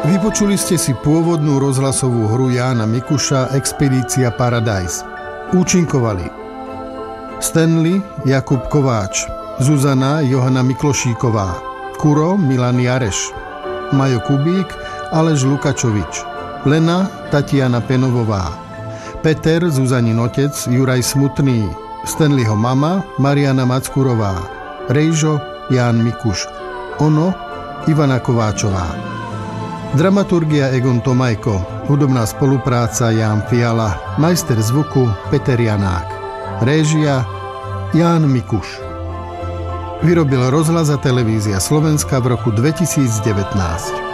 Vypočuli ste si pôvodnú rozhlasovú hru Jána Mikuša Expedícia Paradise. Účinkovali Stanley Jakub Kováč, Zuzana Johana Miklošíková, Kuro Milan Jareš, Majo Kubík Aleš Lukačovič, Lena Tatiana Penovová, Peter Zuzanin otec Juraj Smutný, Stanleyho mama Mariana Mackurová, Rejžo Ján Mikuš, Ono Ivana Kováčová. Dramaturgia Egon Tomajko, hudobná spolupráca Ján Fiala, majster zvuku Peter Janák, réžia Ján Mikuš. Vyrobil Rozhlas a televízia Slovenska v roku 2019.